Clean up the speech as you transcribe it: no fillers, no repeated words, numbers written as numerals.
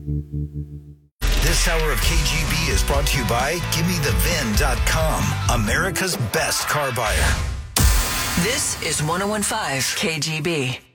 This hour of KGB is brought to you by GiveMeTheVin.com, America's best car buyer. This is 101.5 KGB.